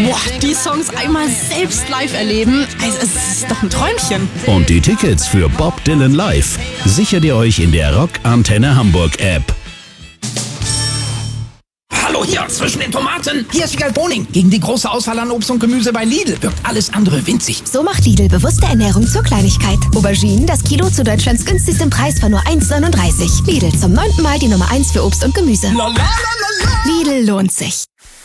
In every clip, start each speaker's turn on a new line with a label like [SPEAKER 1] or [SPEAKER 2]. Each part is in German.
[SPEAKER 1] Boah, die Songs einmal selbst live erleben, also es ist doch ein Träumchen.
[SPEAKER 2] Und die Tickets für Bob Dylan live sichert ihr euch in der Rock Antenne Hamburg App.
[SPEAKER 3] Hallo hier, zwischen den Tomaten. Hier ist Wiegald Boning. Gegen die große Auswahl an Obst und Gemüse bei Lidl wirkt alles andere winzig.
[SPEAKER 4] So macht Lidl bewusste Ernährung zur Kleinigkeit. Auberginen, das Kilo zu Deutschlands günstigsten Preis von nur 1,39. Lidl, zum 9. Mal die Nummer 1 für Obst und Gemüse. Lidl lohnt sich.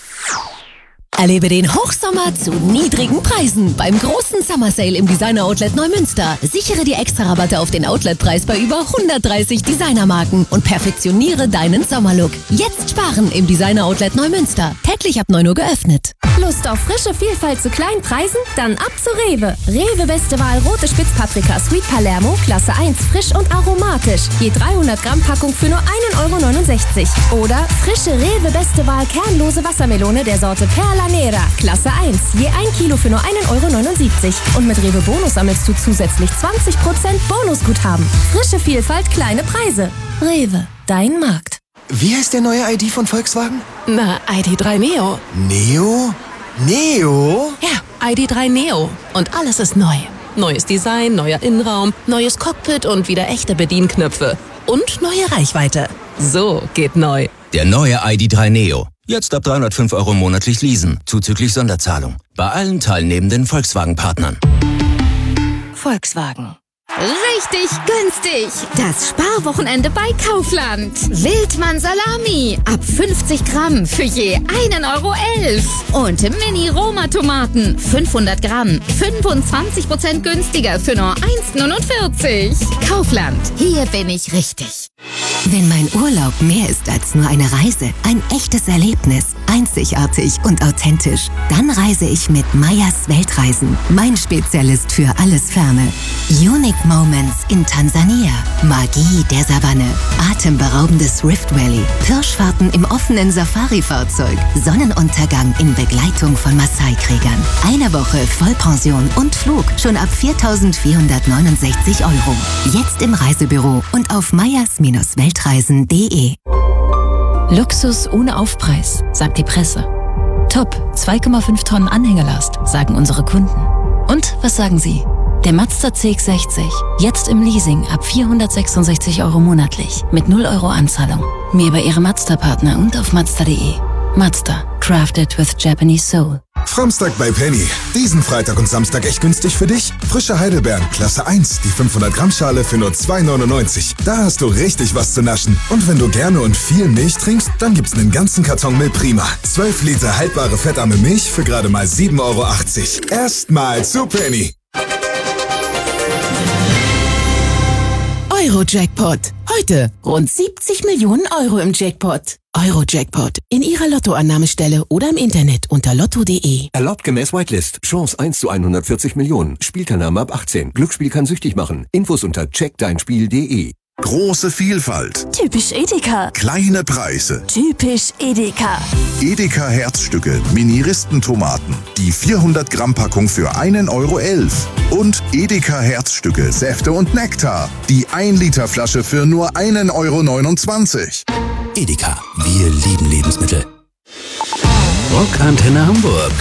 [SPEAKER 5] Erlebe den Hochsommer zu niedrigen Preisen beim großen Summer Sale im Designer Outlet Neumünster. Sichere dir Extra-Rabatte auf den Outletpreis bei über 130 Designermarken und perfektioniere deinen Sommerlook. Jetzt sparen im Designer Outlet Neumünster. Täglich ab 9 Uhr geöffnet.
[SPEAKER 6] Lust auf frische Vielfalt zu kleinen Preisen? Dann ab zu Rewe. Rewe beste Wahl rote Spitzpaprika Sweet Palermo, Klasse 1, frisch und aromatisch. Je 300 Gramm Packung für nur 1,69 €. Oder frische Rewe beste Wahl kernlose Wassermelone der Sorte Perla Nera, Klasse 1, je 1 Kilo für nur 1,79 €. Und mit Rewe Bonus sammelst du zusätzlich 20% Bonusguthaben. Frische Vielfalt, kleine Preise. Rewe, dein Markt.
[SPEAKER 7] Wie heißt der neue ID von Volkswagen?
[SPEAKER 1] Na, ID.3 Neo.
[SPEAKER 7] Neo? Neo?
[SPEAKER 1] Ja, ID.3 Neo. Und alles ist neu. Neues Design, neuer Innenraum, neues Cockpit und wieder echte Bedienknöpfe. Und neue Reichweite. So geht neu.
[SPEAKER 8] Der neue ID.3 Neo. Jetzt ab 305 € monatlich leasen, zuzüglich Sonderzahlung. Bei allen teilnehmenden Volkswagen-Partnern.
[SPEAKER 6] Volkswagen.
[SPEAKER 9] Richtig günstig. Das Sparwochenende bei Kaufland. Wildmann Salami ab 50 Gramm für je 1,11 €. Und Mini-Roma-Tomaten 500 Gramm 25% günstiger für nur 1,49 €. Kaufland, hier bin ich richtig.
[SPEAKER 5] Wenn mein Urlaub mehr ist als nur eine Reise, ein echtes Erlebnis, einzigartig und authentisch, dann reise ich mit Meyers Weltreisen, mein Spezialist für alles Ferne. Unique Moments in Tansania, Magie der Savanne, atemberaubendes Rift Valley, Pirschfahrten im offenen Safari-Fahrzeug, Sonnenuntergang in Begleitung von Maasai-Kriegern. Eine Woche Vollpension und Flug schon ab 4.469 €. Jetzt im Reisebüro und auf meyers-weltreisen.de.
[SPEAKER 10] Luxus ohne Aufpreis, sagt die Presse. Top, 2,5 Tonnen Anhängerlast, sagen unsere Kunden. Und was sagen Sie? Der Mazda CX-60, jetzt im Leasing ab 466 € monatlich, mit 0 € Anzahlung. Mehr über Ihre Mazda-Partner und auf Mazda.de. Mazda, crafted with Japanese soul.
[SPEAKER 11] Framstag bei Penny. Diesen Freitag und Samstag echt günstig für dich. Frische Heidelbeeren, Klasse 1, die 500 Gramm Schale für nur 2,99 €. Da hast du richtig was zu naschen. Und wenn du gerne und viel Milch trinkst, dann gibt's einen ganzen Karton Milch Prima. 12 Liter haltbare fettarme Milch für gerade mal 7,80 €. Erstmal zu Penny.
[SPEAKER 12] Euro-Jackpot. Heute rund 70 Millionen € im Jackpot. Euro-Jackpot. In Ihrer Lottoannahmestelle oder im Internet unter lotto.de.
[SPEAKER 13] Erlaubt gemäß Whitelist. Chance 1 zu 140 Millionen. Spielteilnahme ab 18. Glücksspiel kann süchtig machen. Infos unter checkdeinspiel.de.
[SPEAKER 14] Große Vielfalt.
[SPEAKER 6] Typisch Edeka.
[SPEAKER 14] Kleine Preise.
[SPEAKER 6] Typisch Edeka.
[SPEAKER 14] Edeka Herzstücke, Mini-Ristentomaten. Die 400 Gramm Packung für 1,11 €. Und Edeka Herzstücke, Säfte und Nektar. Die 1 Liter Flasche für nur 1,29 €.
[SPEAKER 2] Edeka, wir lieben Lebensmittel. Rock Antenne Hamburg.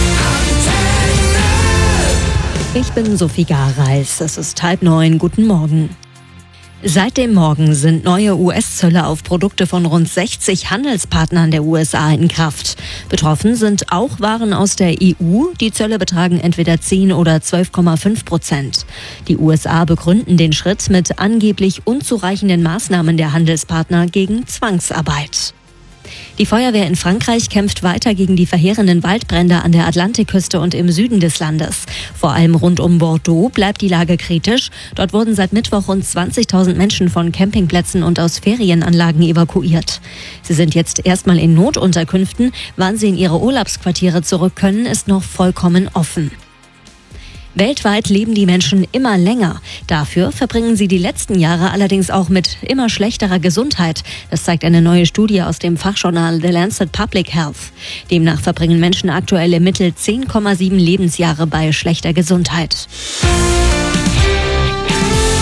[SPEAKER 15] Ich bin Sophie Gareis. Es ist 8:30. Guten Morgen. Seit dem Morgen sind neue US-Zölle auf Produkte von rund 60 Handelspartnern der USA in Kraft. Betroffen sind auch Waren aus der EU. Die Zölle betragen entweder 10 oder 12,5%. Die USA begründen den Schritt mit angeblich unzureichenden Maßnahmen der Handelspartner gegen Zwangsarbeit. Die Feuerwehr in Frankreich kämpft weiter gegen die verheerenden Waldbrände an der Atlantikküste und im Süden des Landes. Vor allem rund um Bordeaux bleibt die Lage kritisch. Dort wurden seit Mittwoch rund 20.000 Menschen von Campingplätzen und aus Ferienanlagen evakuiert. Sie sind jetzt erstmal in Notunterkünften. Wann sie in ihre Urlaubsquartiere zurück können, ist noch vollkommen offen. Weltweit leben die Menschen immer länger. Dafür verbringen sie die letzten Jahre allerdings auch mit immer schlechterer Gesundheit. Das zeigt eine neue Studie aus dem Fachjournal The Lancet Public Health. Demnach verbringen Menschen aktuell im Mittel 10,7 Lebensjahre bei schlechter Gesundheit.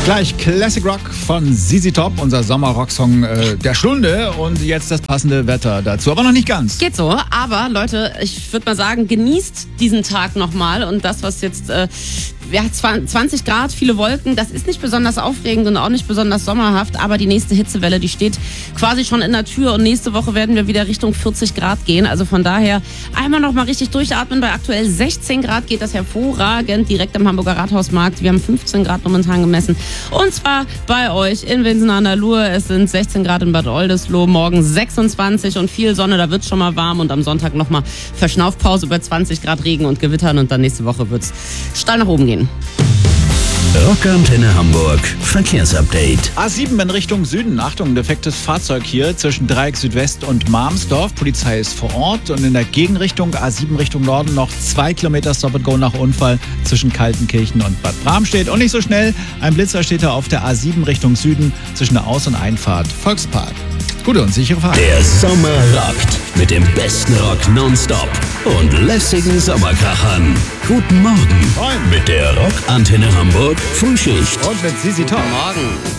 [SPEAKER 16] Gleich Classic Rock von ZZ Top, unser Sommer-Rock-Song der Stunde und jetzt das passende Wetter dazu, aber noch nicht ganz.
[SPEAKER 17] Geht so, aber Leute, ich würde mal sagen, genießt diesen Tag nochmal und das, was jetzt 20 Grad, viele Wolken, das ist nicht besonders aufregend und auch nicht besonders sommerhaft, aber die nächste Hitzewelle, die steht quasi schon in der Tür und nächste Woche werden wir wieder Richtung 40 Grad gehen, also von daher einmal nochmal richtig durchatmen. Bei aktuell 16 Grad geht das hervorragend, direkt am Hamburger Rathausmarkt. Wir haben 15 Grad momentan gemessen und zwar bei euch in Winsen an der Luhe. Es sind 16 Grad in Bad Oldesloe, morgen 26 und viel Sonne, da wird es schon mal warm und am Sonntag nochmal Verschnaufpause bei 20 Grad Regen und Gewittern und dann nächste Woche wird es steil nach oben gehen.
[SPEAKER 2] Rockantenne Hamburg Verkehrsupdate.
[SPEAKER 16] A7 in Richtung Süden. Achtung, defektes Fahrzeug hier zwischen Dreieck Südwest und Marmsdorf. Polizei ist vor Ort und in der Gegenrichtung A7 Richtung Norden noch 2 Kilometer Stop-and-Go nach Unfall zwischen Kaltenkirchen und Bad Bramstedt. Und nicht so schnell, ein Blitzer steht da auf der A7 Richtung Süden zwischen der Aus- und Einfahrt Volkspark. Gute und sichere Fahrt.
[SPEAKER 2] Der Sommer rockt mit dem besten Rock nonstop und lässigen Sommerkrachern. Guten Morgen mit der Rockantenne Hamburg Frühschicht.
[SPEAKER 16] Und mit ZZ Top.
[SPEAKER 17] Morgen.